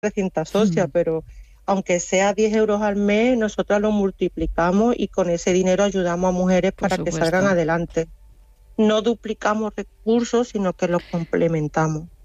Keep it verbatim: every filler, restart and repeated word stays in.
trescientas socias, mm. pero aunque sea diez euros al mes, nosotras lo multiplicamos y con ese dinero ayudamos a mujeres Por para supuesto. que salgan adelante. No duplicamos recursos, sino que los complementamos.